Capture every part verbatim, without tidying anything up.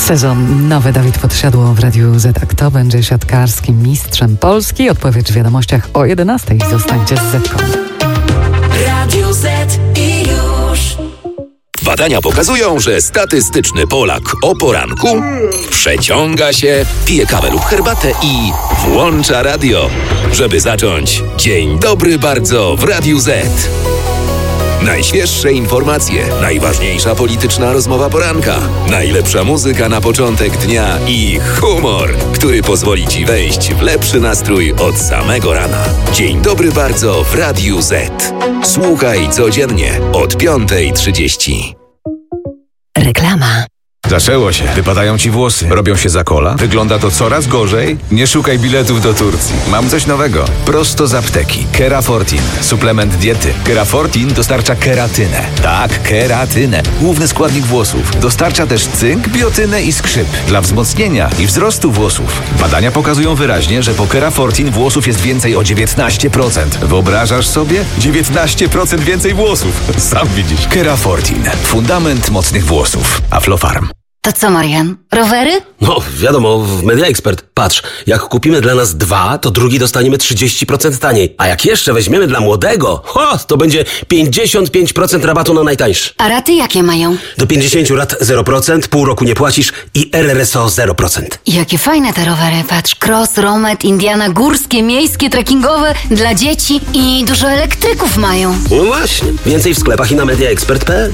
Sezon nowy. Dawid Podsiadło w Radiu Z. A kto będzie siatkarskim mistrzem Polski? Odpowiedź w wiadomościach o jedenastej. Zostańcie z Zetką. Radio Z i już. Badania pokazują, że statystyczny Polak o poranku przeciąga się, pije kawę lub herbatę i włącza radio, żeby zacząć dzień dobry bardzo w Radiu Z. Najświeższe informacje, najważniejsza polityczna rozmowa poranka, najlepsza muzyka na początek dnia i humor, który pozwoli Ci wejść w lepszy nastrój od samego rana. Dzień dobry bardzo w Radiu Z. Słuchaj codziennie od piątej trzydzieści. Reklama. Zaczęło się. Wypadają ci włosy. Robią się za kola. Wygląda to coraz gorzej. Nie szukaj biletów do Turcji. Mam coś nowego. Prosto z apteki. Kerafortin. Suplement diety. Kerafortin dostarcza keratynę. Tak, keratynę. Główny składnik włosów. Dostarcza też cynk, biotynę i skrzyp. Dla wzmocnienia i wzrostu włosów. Badania pokazują wyraźnie, że po Kerafortin włosów jest więcej o dziewiętnaście procent. Wyobrażasz sobie? dziewiętnaście procent więcej włosów. Sam widzisz. Kerafortin. Fundament mocnych włosów. Aflofarm. To co, Marian? Rowery? No, wiadomo, w Media Expert. Patrz, jak kupimy dla nas dwa, to drugi dostaniemy trzydzieści procent taniej. A jak jeszcze weźmiemy dla młodego, ho, to będzie pięćdziesiąt pięć procent rabatu na najtańszy. A raty jakie mają? Do pięćdziesięciu lat zero procent, pół roku nie płacisz i R R S O zero procent. Jakie fajne te rowery. Patrz, cross, romet, Indiana, górskie, miejskie, trekkingowe, dla dzieci i dużo elektryków mają. No właśnie. Więcej w sklepach i na media expert kropka p l.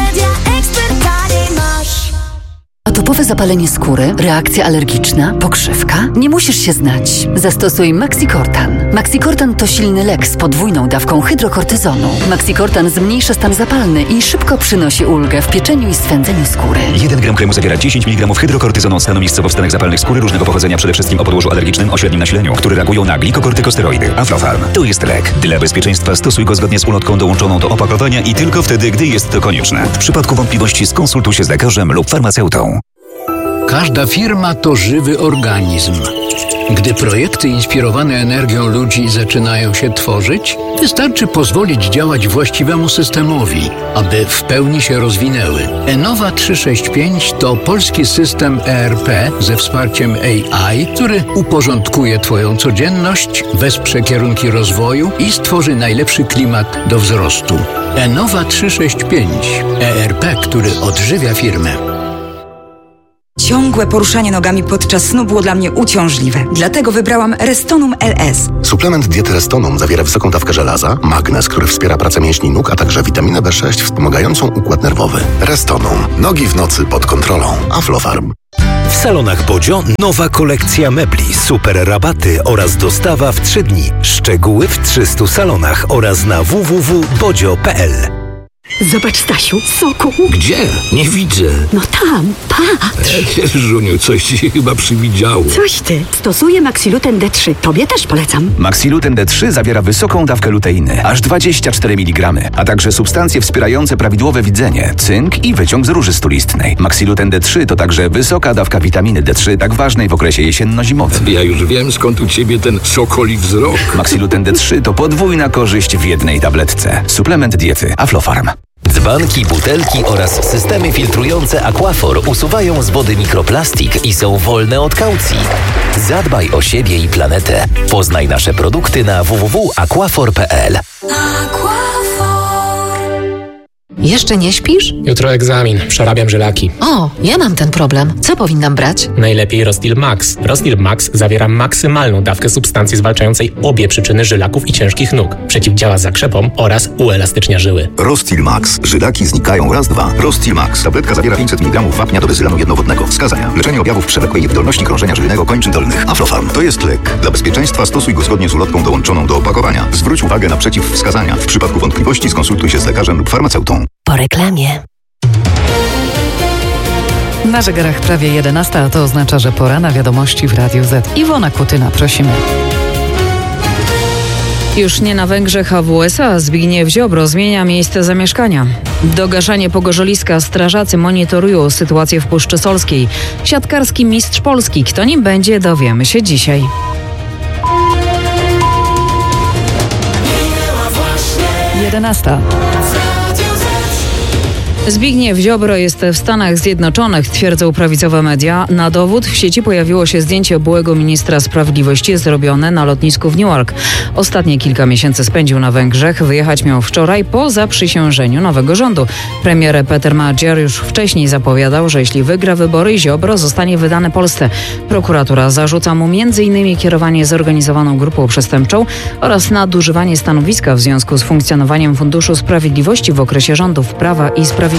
Atopowe zapalenie skóry, reakcja alergiczna, pokrzywka? Nie musisz się znać. Zastosuj Maxicortan. Maxicortan to silny lek z podwójną dawką hydrokortyzonu. Maxicortan zmniejsza stan zapalny i szybko przynosi ulgę w pieczeniu i swędzeniu skóry. jeden gram kremu zawiera dziesięć miligramów hydrokortyzonu stanu miejscowo w stanach zapalnych skóry różnego pochodzenia, przede wszystkim o podłożu alergicznym o średnim nasileniu, które reagują na glikokortykosteroidy. Aflofarm. To jest lek. Dla bezpieczeństwa stosuj go zgodnie z ulotką dołączoną do opakowania i tylko wtedy, gdy jest to konieczne. W przypadku wątpliwości skonsultuj się z lekarzem lub farmaceutą. Każda firma to żywy organizm. Gdy projekty inspirowane energią ludzi zaczynają się tworzyć, wystarczy pozwolić działać właściwemu systemowi, aby w pełni się rozwinęły. Enova trzysta sześćdziesiąt pięć to polski system E R P ze wsparciem A I, który uporządkuje Twoją codzienność, wesprze kierunki rozwoju i stworzy najlepszy klimat do wzrostu. Enova trzysta sześćdziesiąt pięć. E R P, który odżywia firmę. Ciągłe poruszanie nogami podczas snu było dla mnie uciążliwe. Dlatego wybrałam Restonum L S. Suplement diety Restonum zawiera wysoką dawkę żelaza, magnez, który wspiera pracę mięśni nóg, a także witaminę B sześć wspomagającą układ nerwowy. Restonum. Nogi w nocy pod kontrolą. Aflofarm. W salonach Bodzio nowa kolekcja mebli, super rabaty oraz dostawa w trzy dni. Szczegóły w trzystu salonach oraz na w w w kropka bodzio kropka p l. Zobacz, Stasiu, soku. Gdzie? Nie widzę. No tam, patrz. E, Żuniu, coś ci się chyba przywidziało. Coś ty. Stosuję Maxiluten D trzy. Tobie też polecam. Maxiluten D trzy zawiera wysoką dawkę luteiny, aż dwadzieścia cztery miligramy, a także substancje wspierające prawidłowe widzenie, cynk i wyciąg z róży stulistnej. Maxiluten D trzy to także wysoka dawka witaminy D trzy, tak ważnej w okresie jesienno-zimowym. Ja już wiem, skąd u ciebie ten sokoli wzrok. Maxiluten D trzy to podwójna korzyść w jednej tabletce. Suplement diety Aflofarm. Dzbanki, butelki oraz systemy filtrujące Aquafor usuwają z wody mikroplastik i są wolne od kaucji. Zadbaj o siebie i planetę. Poznaj nasze produkty na w w w kropka aquafor kropka p l. Jeszcze nie śpisz? Jutro egzamin. Przerabiam żylaki. O, ja mam ten problem. Co powinnam brać? Najlepiej Rostil Max. Rostil Max zawiera maksymalną dawkę substancji zwalczającej obie przyczyny żylaków i ciężkich nóg. Przeciwdziała zakrzepom oraz uelastycznia żyły. Rostil Max. Żylaki znikają raz, dwa. Rostil Max. Tabletka zawiera pięćset miligramów wapnia do bezylanu jednowodnego. Wskazania. Leczenie objawów przewlekłej niewydolności krążenia żylnego kończyn dolnych. Aflofarm. To jest lek. Dla bezpieczeństwa stosuj go zgodnie z ulotką dołączoną do opakowania. Zwróć uwagę na przeciwwskazania. W przypadku wątpliwości skonsultuj się z lekarzem lub farmaceutą. Po reklamie. Na zegarach prawie jedenasta, a to oznacza, że pora na wiadomości w Radiu Z. Iwona Kutyna, prosimy. Już nie na Węgrzech, a w U S A Zbigniew Ziobro zmienia miejsce zamieszkania. Dogaszanie pogorzeliska. Strażacy monitorują sytuację w Puszczy Solskiej. Siatkarski mistrz Polski. Kto nim będzie, dowiemy się dzisiaj. jedenasta. Zbigniew Ziobro jest w Stanach Zjednoczonych, twierdzą prawicowe media. Na dowód w sieci pojawiło się zdjęcie byłego ministra sprawiedliwości zrobione na lotnisku w Newark. Ostatnie kilka miesięcy spędził na Węgrzech. Wyjechać miał wczoraj po zaprzysiężeniu nowego rządu. Premier Peter Major już wcześniej zapowiadał, że jeśli wygra wybory, Ziobro zostanie wydany Polsce. Prokuratura zarzuca mu między innymi kierowanie zorganizowaną grupą przestępczą oraz nadużywanie stanowiska w związku z funkcjonowaniem Funduszu Sprawiedliwości w okresie rządów Prawa i Sprawiedliwości.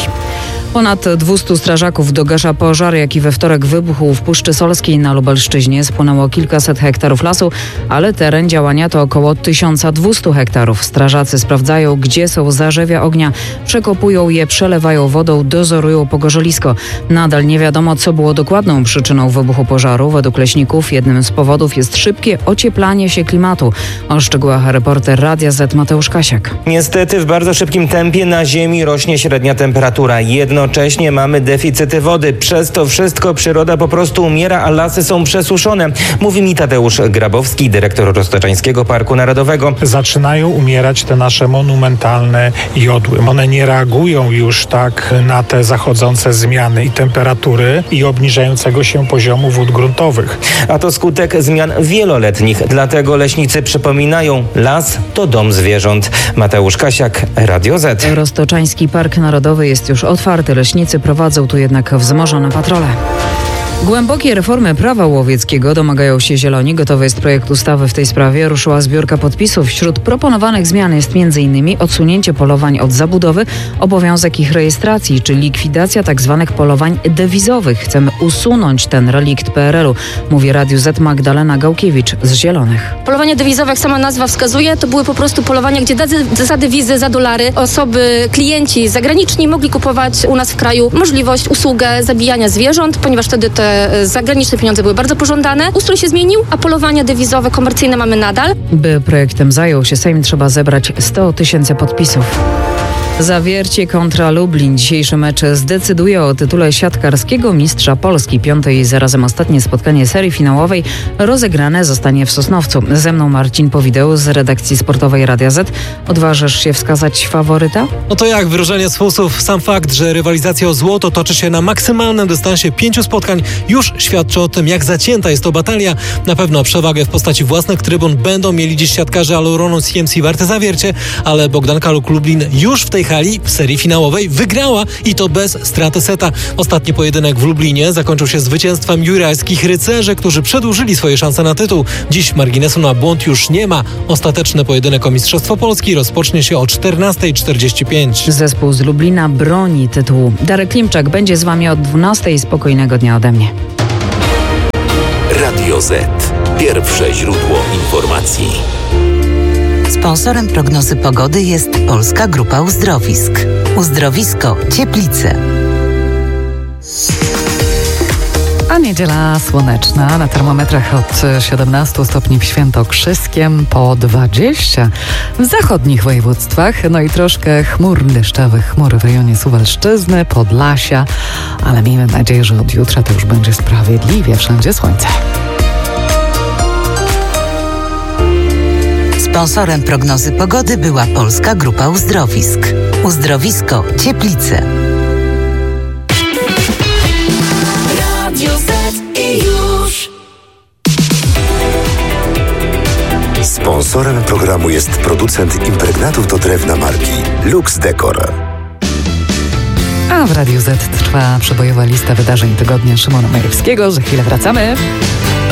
Ponad dwustu strażaków dogasza pożar, jaki we wtorek wybuchł w Puszczy Solskiej na Lubelszczyźnie. Spłonęło kilkaset hektarów lasu, ale teren działania to około tysiąc dwieście hektarów. Strażacy sprawdzają, gdzie są zarzewia ognia, przekopują je, przelewają wodą, dozorują pogorzelisko. Nadal nie wiadomo, co było dokładną przyczyną wybuchu pożaru. Według leśników jednym z powodów jest szybkie ocieplanie się klimatu. O szczegółach reporter Radia Z Mateusz Kasiak. Niestety w bardzo szybkim tempie na ziemi rośnie średnia temperatura. Jednocześnie mamy deficyty wody. Przez to wszystko przyroda po prostu umiera, a lasy są przesuszone. Mówi mi Tadeusz Grabowski, dyrektor Roztoczańskiego Parku Narodowego. Zaczynają umierać te nasze monumentalne jodły. One nie reagują już tak na te zachodzące zmiany i temperatury i obniżającego się poziomu wód gruntowych. A to skutek zmian wieloletnich. Dlatego leśnicy przypominają, las to dom zwierząt. Mateusz Kasiak, Radio Z. Roztoczański Park Narodowy jest już otwarty. Leśnicy prowadzą tu jednak wzmożone patrole. Głębokie reformy prawa łowieckiego domagają się Zieloni. Gotowy jest projekt ustawy w tej sprawie. Ruszyła zbiórka podpisów. Wśród proponowanych zmian jest m.in. odsunięcie polowań od zabudowy, obowiązek ich rejestracji czy likwidacja tzw. polowań dewizowych. Chcemy usunąć ten relikt P R L u, mówi Radiu Z Magdalena Gałkiewicz z Zielonych. Polowania dewizowe, jak sama nazwa wskazuje, to były po prostu polowania, gdzie za dewizy, za dolary osoby, klienci zagraniczni mogli kupować u nas w kraju możliwość, usługę zabijania zwierząt, ponieważ wtedy te zagraniczne pieniądze były bardzo pożądane. Ustrój się zmienił, a polowania dewizowe, komercyjne mamy nadal. By projektem zajął się Sejm, trzeba zebrać sto tysięcy podpisów. Zawiercie kontra Lublin. Dzisiejszy mecz zdecyduje o tytule siatkarskiego mistrza Polski. Piąte i zarazem ostatnie spotkanie serii finałowej rozegrane zostanie w Sosnowcu. Ze mną Marcin Powidał z redakcji sportowej Radia Z. Odważysz się wskazać faworyta? No to jak wyrażenie z fusów. Sam fakt, że rywalizacja o złoto toczy się na maksymalnym dystansie pięciu spotkań, już świadczy o tym, jak zacięta jest to batalia. Na pewno przewagę w postaci własnych trybun będą mieli dziś siatkarze Aluronu C M C Warte Zawiercie, ale Bogdanka Lublin już w tej hali w serii finałowej wygrała i to bez straty seta. Ostatni pojedynek w Lublinie zakończył się zwycięstwem jurajskich rycerzy, którzy przedłużyli swoje szanse na tytuł. Dziś marginesu na błąd już nie ma. Ostateczny pojedynek o Mistrzostwo Polski rozpocznie się o czternasta czterdzieści pięć. Zespół z Lublina broni tytułu. Darek Klimczak będzie z wami od dwunastej. Spokojnego dnia ode mnie. Radio Z. Pierwsze źródło informacji. Sponsorem prognozy pogody jest Polska Grupa Uzdrowisk. Uzdrowisko Cieplice. A niedziela słoneczna, na termometrach od siedemnastu stopni w Świętokrzyskiem, po dwadzieścia w zachodnich województwach, no i troszkę chmur deszczowych, chmury w rejonie Suwalszczyzny, Podlasia, ale miejmy nadzieję, że od jutra to już będzie sprawiedliwie, wszędzie słońce. Sponsorem prognozy pogody była Polska Grupa Uzdrowisk. Uzdrowisko Cieplice. Radio Z i już. Sponsorem programu jest producent impregnatów do drewna marki Lux Decor. A w Radiu Z trwa przebojowa lista wydarzeń tygodnia Szymona Majewskiego. Za chwilę wracamy.